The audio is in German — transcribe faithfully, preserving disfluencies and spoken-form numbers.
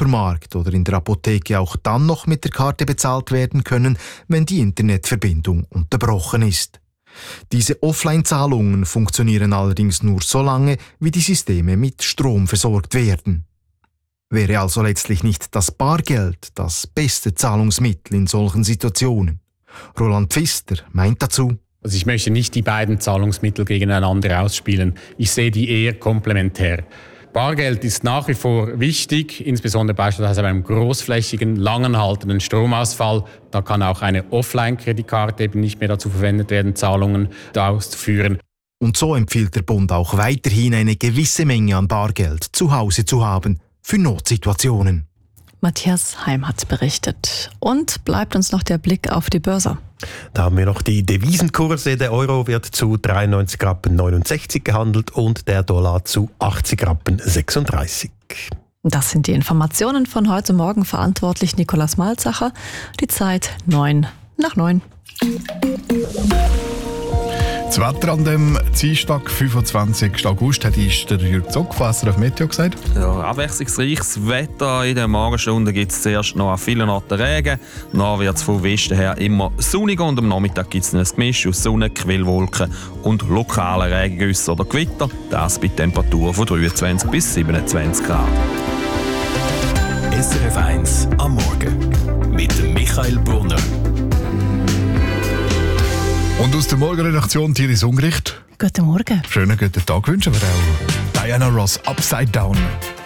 Supermarkt oder in der Apotheke auch dann noch mit der Karte bezahlt werden können, wenn die Internetverbindung unterbrochen ist. Diese Offline-Zahlungen funktionieren allerdings nur so lange, wie die Systeme mit Strom versorgt werden. Wäre also letztlich nicht das Bargeld das beste Zahlungsmittel in solchen Situationen? Roland Pfister meint dazu: Also ich möchte nicht die beiden Zahlungsmittel gegeneinander ausspielen. Ich sehe die eher komplementär. Bargeld ist nach wie vor wichtig, insbesondere beispielsweise bei einem großflächigen, langanhaltenden Stromausfall. Da kann auch eine Offline-Kreditkarte eben nicht mehr dazu verwendet werden, Zahlungen auszuführen. Und so empfiehlt der Bund auch weiterhin eine gewisse Menge an Bargeld zu Hause zu haben, für Notsituationen. Matthias Heim hat berichtet. Und bleibt uns noch der Blick auf die Börse. Da haben wir noch die Devisenkurse. Der Euro wird zu dreiundneunzig Rappen neunundsechzig gehandelt und der Dollar zu achtzig Rappen sechsunddreißig. Das sind die Informationen von heute Morgen. Verantwortlich Nikolaus Malzacher. Die Zeit neun nach neun. Das Wetter an dem Dienstag, fünfundzwanzigsten August, hat ist der Jürg Zockfasser auf Meteo gesagt. Ja, abwechslungsreiches Wetter. In den Morgenstunden gibt es zuerst noch an vielen Orten Regen. Dann wird es von Westen her immer sonniger und am Nachmittag gibt es ein Gemisch aus Sonne, Quellwolken und lokalen Regengüssen oder Gewitter. Das bei Temperaturen von dreiundzwanzig bis siebenundzwanzig Grad. S R F eins am Morgen mit Michael Brunner. Und aus der Morgenredaktion Thierry Ungericht. Guten Morgen. Schönen guten Tag wünschen wir auch Diana Ross, Upside Down.